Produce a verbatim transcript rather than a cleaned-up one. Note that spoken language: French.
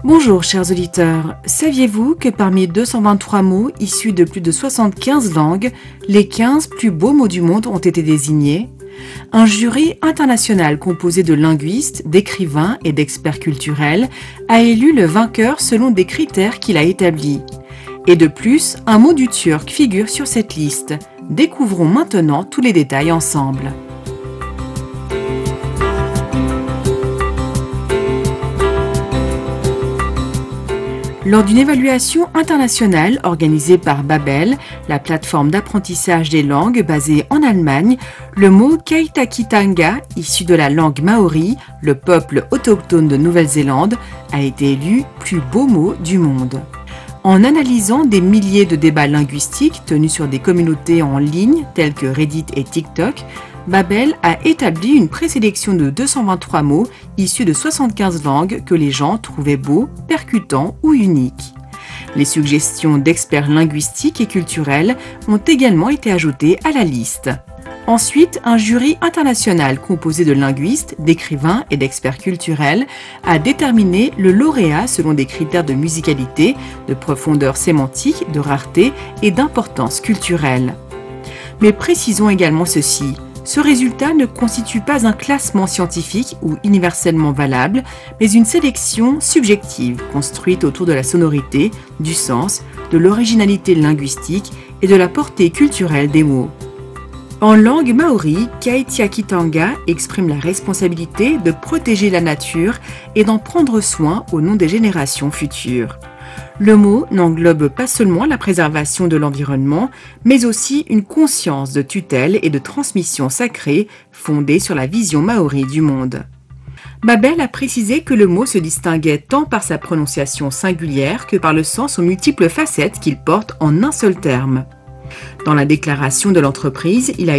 Bonjour chers auditeurs, saviez-vous que parmi deux cent vingt-trois mots issus de plus de soixante-quinze langues, les quinze plus beaux mots du monde ont été désignés? Un jury international composé de linguistes, d'écrivains et d'experts culturels a élu le vainqueur selon des critères qu'il a établis. Et de plus, un mot du turc figure sur cette liste. Découvrons maintenant tous les détails ensemble. Lors d'une évaluation internationale organisée par Babel, la plateforme d'apprentissage des langues basée en Allemagne, le mot Kaitakitanga, issu de la langue maori, le peuple autochtone de Nouvelle-Zélande, a été élu plus beau mot du monde. En analysant des milliers de débats linguistiques tenus sur des communautés en ligne telles que Reddit et TikTok, Babel a établi une présélection de deux cent vingt-trois mots issus de soixante-quinze langues que les gens trouvaient beaux, percutants ou uniques. Les suggestions d'experts linguistiques et culturels ont également été ajoutées à la liste. Ensuite, un jury international composé de linguistes, d'écrivains et d'experts culturels a déterminé le lauréat selon des critères de musicalité, de profondeur sémantique, de rareté et d'importance culturelle. Mais précisons également ceci. Ce résultat ne constitue pas un classement scientifique ou universellement valable, mais une sélection subjective construite autour de la sonorité, du sens, de l'originalité linguistique et de la portée culturelle des mots. En langue maori, Kaitakitanga exprime la responsabilité de protéger la nature et d'en prendre soin au nom des générations futures. Le mot n'englobe pas seulement la préservation de l'environnement, mais aussi une conscience de tutelle et de transmission sacrée fondée sur la vision maori du monde. Babel a précisé que le mot se distinguait tant par sa prononciation singulière que par le sens aux multiples facettes qu'il porte en un seul terme. Dans la déclaration de l'entreprise, il a